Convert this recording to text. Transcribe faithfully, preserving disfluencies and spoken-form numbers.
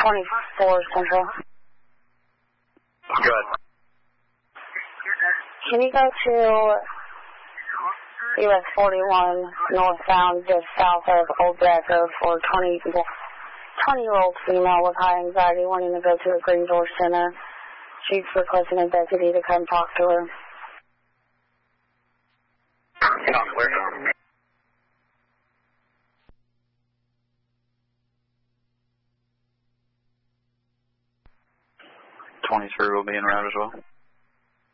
twenty-four Central. Good. Can you go to U S forty-one northbound just south of Old Jack Road for twenty, twenty-year-old female with high anxiety wanting to go to the Green Door Center? She's requesting a deputy to come talk to her. Sounds clear. twenty-three will be in route as well.